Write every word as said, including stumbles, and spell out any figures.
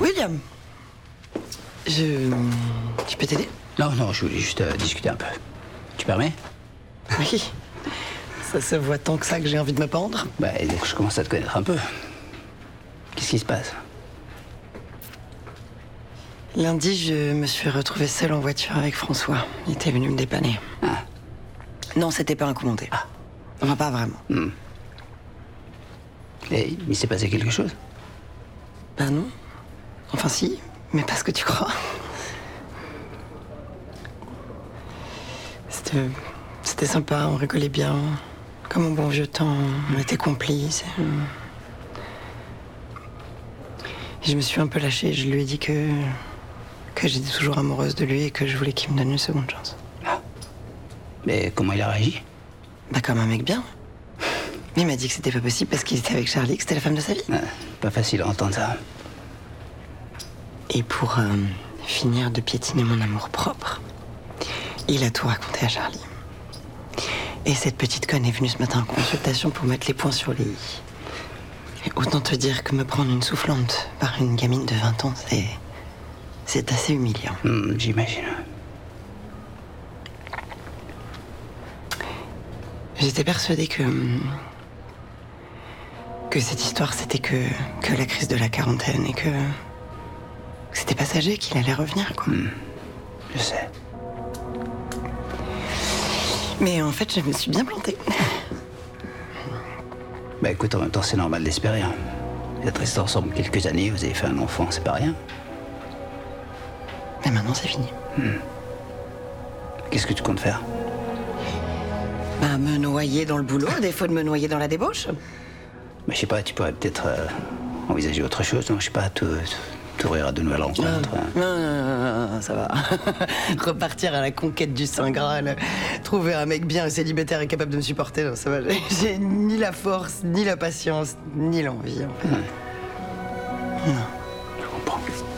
William, je... Je peux t'aider? Non, non, je voulais juste euh, discuter un peu. Tu permets? Oui. Ça se voit tant que ça que j'ai envie de me pendre. Bah, je commence à te connaître un peu. Qu'est-ce qui se passe? Lundi, je me suis retrouvée seule en voiture avec François. Il était venu me dépanner. Ah. Non, c'était pas un commandé. Ah. Enfin, pas vraiment. Hmm. Et il s'est passé quelque chose? Bah non. Enfin si, mais pas ce que tu crois. C'était... C'était sympa, on rigolait bien. Comme au bon vieux temps, on était complices. Et je me suis un peu lâchée, je lui ai dit que... que j'étais toujours amoureuse de lui et que je voulais qu'il me donne une seconde chance. Ah. Mais comment il a réagi? Bah comme un mec bien. Il m'a dit que c'était pas possible parce qu'il était avec Charlie, que c'était la femme de sa vie. Ah, pas facile à entendre ça. Et pour euh, finir de piétiner mon amour propre, il a tout raconté à Charlie. Et cette petite conne est venue ce matin en consultation pour mettre les points sur les i. Et autant te dire que me prendre une soufflante par une gamine de vingt ans, c'est... c'est assez humiliant. Mmh, j'imagine. J'étais persuadée que... que cette histoire, c'était que... que la crise de la quarantaine et que... que c'était passager, qu'il allait revenir, quoi. Mmh, je sais. Mais en fait, je me suis bien plantée. Bah écoute, en même temps, c'est normal d'espérer. Hein. Vous êtes restés ensemble quelques années, vous avez fait un enfant, c'est pas rien. Mais maintenant, c'est fini. Hmm. Qu'est-ce que tu comptes faire? Bah, me noyer dans le boulot, à défaut de me noyer dans la débauche. Bah, je sais pas, tu pourrais peut-être euh, envisager autre chose, non? Je sais pas, t'ouvrir à de nouvelles rencontres. Non, non, non, non, non, ça va. Repartir à la conquête du Saint Graal, trouver un mec bien célibataire et capable de me supporter, non, ça va. J'ai ni la force, ni la patience, ni l'envie, en fait. Ouais. Non. Je comprends.